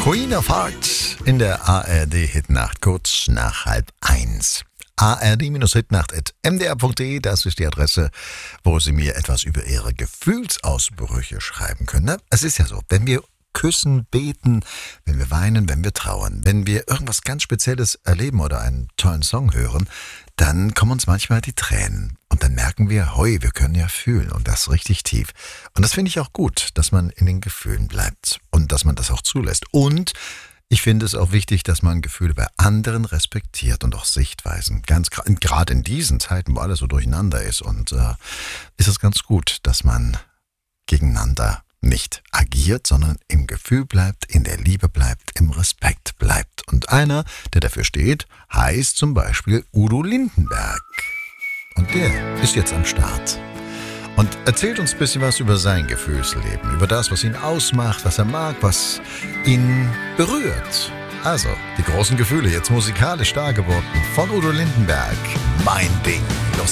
Queen of Hearts in der ARD-Hitnacht, kurz nach 12:30. ard-hitnacht.mdr.de, das ist die Adresse, wo Sie mir etwas über Ihre Gefühlsausbrüche schreiben können. Es ist ja so, wenn wir küssen, beten, wenn wir weinen, wenn wir trauern, wenn wir irgendwas ganz Spezielles erleben oder einen tollen Song hören, dann kommen uns manchmal die Tränen. Und dann merken wir, hoi, wir können ja fühlen und das richtig tief. Und das finde ich auch gut, dass man in den Gefühlen bleibt und dass man das auch zulässt. Und ich finde es auch wichtig, dass man Gefühle bei anderen respektiert und auch Sichtweisen. Gerade in diesen Zeiten, wo alles so durcheinander ist, ist es ganz gut, dass man gegeneinander nicht agiert, sondern im Gefühl bleibt, in der Liebe bleibt, im Respekt bleibt. Und einer, der dafür steht, heißt zum Beispiel Udo Lindenberg. Und der ist jetzt am Start und erzählt uns ein bisschen was über sein Gefühlsleben, über das, was ihn ausmacht, was er mag, was ihn berührt. Also, die großen Gefühle, jetzt musikalisch dargeboten von Udo Lindenberg. Mein Ding. Los